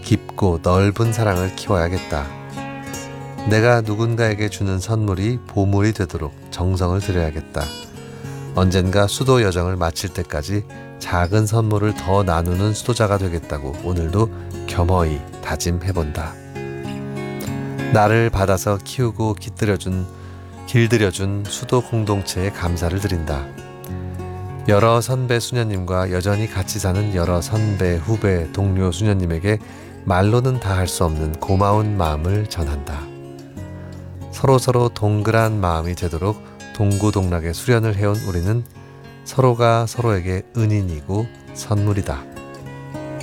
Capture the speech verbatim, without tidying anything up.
깊고 넓은 사랑을 키워야겠다. 내가 누군가에게 주는 선물이 보물이 되도록 정성을 들여야겠다. 언젠가 수도 여정을 마칠 때까지 작은 선물을 더 나누는 수도자가 되겠다고 오늘도 겸허히 다짐해본다. 나를 받아서 키우고 깃들여준, 길들여준 수도 공동체에 감사를 드린다. 여러 선배 수녀님과 여전히 같이 사는 여러 선배, 후배, 동료 수녀님에게 말로는 다 할 수 없는 고마운 마음을 전한다. 서로서로 동그란 마음이 되도록 동고동락의 수련을 해온 우리는 서로가 서로에게 은인이고 선물이다.